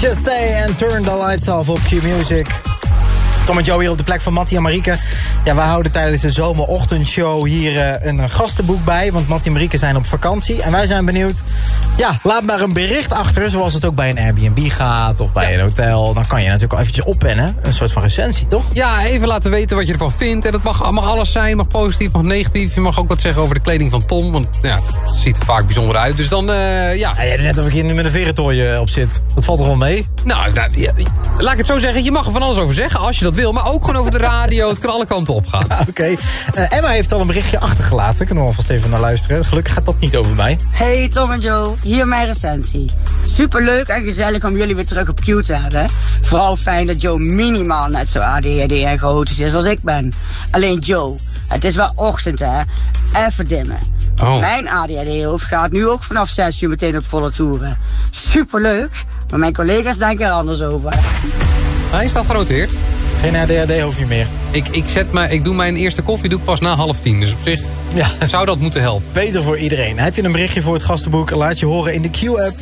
Just Stay and Turn the Lights Off op Q-Music. Tom en Joe hier op de plek van Mattie en Marieke. Ja, wij houden tijdens de zomerochtendshow hier een gastenboek bij. Want Mattie en Marieke zijn op vakantie. En wij zijn benieuwd. Ja, laat maar een bericht achter. Zoals het ook bij een Airbnb gaat of bij een hotel. Dan kan je natuurlijk al eventjes oppennen. Een soort van recensie, toch? Ja, even laten weten wat je ervan vindt. En dat mag alles zijn. Mag positief, mag negatief. Je mag ook wat zeggen over de kleding van Tom. Want ja, het ziet er vaak bijzonder uit. Dus dan, ja. Ja, net of ik hier met een verentooi op zit. Dat valt toch wel mee? Nou, ja, laat ik het zo zeggen. Je mag er van alles over zeggen als je dat wil. Maar ook gewoon over de radio. Het kan alle kanten op gaan. Oké. Emma heeft al een berichtje achtergelaten. Kunnen we alvast even naar luisteren. Gelukkig gaat dat niet over mij. Hey Tom en Joe, hier mijn recensie. Superleuk en gezellig om jullie weer terug op Q te hebben. Vooral fijn dat Joe minimaal net zo ADHD en chaotisch is als ik ben. Alleen Joe, het is wel ochtend hè. Even dimmen. Oh. Mijn ADHD-hoofd gaat nu ook vanaf 6 uur meteen op volle toeren. Superleuk, maar mijn collega's denken er anders over. Hij staat genoteerd. Geen ADHD hoef je meer. Ik doe mijn eerste koffie doe ik pas na 9:30. Dus op zich zou dat moeten helpen. Beter voor iedereen. Heb je een berichtje voor het gastenboek? Laat je horen in de Q-app.